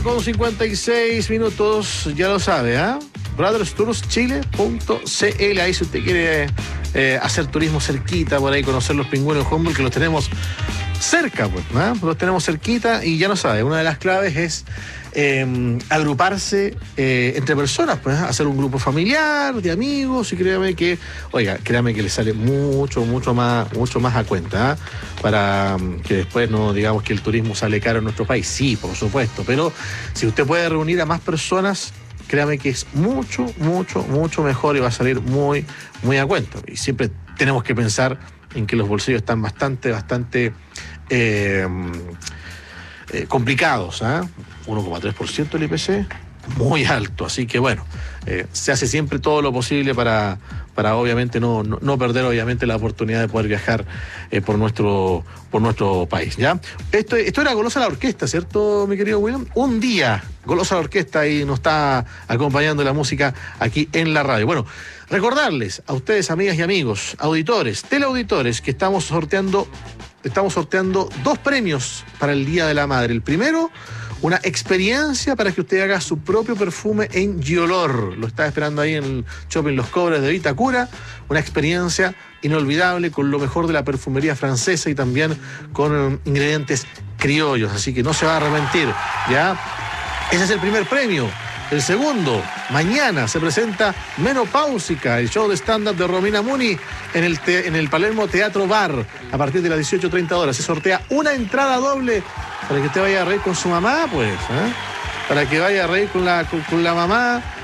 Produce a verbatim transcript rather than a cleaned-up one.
Con cincuenta y seis minutos, ya lo sabe, ¿ah? ¿eh? brothers tours chile punto c l, ahí si usted quiere eh, hacer turismo cerquita, por ahí conocer los pingüinos de Humboldt, que los tenemos cerca, pues, ¿no? Los tenemos cerquita y ya lo sabe, una de las claves es eh, agruparse eh, entre personas, pues, ¿eh? hacer un grupo familiar, de amigos, y créame que, oiga, créame que le sale mucho, mucho más, mucho más a cuenta, ¿eh? Para que después no digamos que el turismo sale caro en nuestro país, sí, por supuesto, pero si usted puede reunir a más personas, créame que es mucho, mucho, mucho mejor y va a salir muy, muy a cuenta. Y siempre tenemos que pensar en que los bolsillos están bastante, bastante eh, eh, complicados, ¿eh? uno coma tres por ciento del I P C, muy alto, así que bueno, eh, se hace siempre todo lo posible para, para obviamente no, no, no perder obviamente la oportunidad de poder viajar eh, por nuestro por nuestro país, ¿ya? Esto, esto era Golosa la Orquesta, ¿cierto, mi querido William? Un día Golosa la Orquesta y nos está acompañando la música aquí en la radio. Bueno, recordarles a ustedes, amigas y amigos, auditores, teleauditores, que estamos sorteando, estamos sorteando dos premios para el Día de la Madre. El primero, una experiencia para que usted haga su propio perfume en Giolor. Lo está esperando ahí en el Shopping Los Cobres de Vitacura. Una experiencia inolvidable con lo mejor de la perfumería francesa y también con um, ingredientes criollos. Así que no se va a arrepentir, ¿ya? Ese es el primer premio. El segundo, mañana se presenta Menopáusica, el show de stand-up de Romina Muni en el, te, en el Palermo Teatro Bar, a partir de las dieciocho treinta horas. Se sortea una entrada doble para que usted vaya a reír con su mamá, pues, ¿eh? Para que vaya a reír con la, con, con la mamá